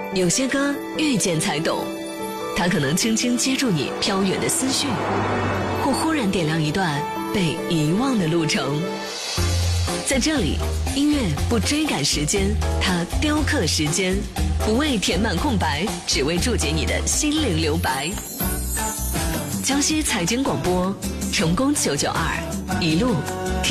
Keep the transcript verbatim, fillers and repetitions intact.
有些歌遇见才懂，它可能轻轻接住你飘远的思绪，或忽然点亮一段被遗忘的路程。在这里，音乐不追赶时间，它雕刻时间，不为填满空白，只为注解你的心灵留白。江西财经广播，成功九九二，一路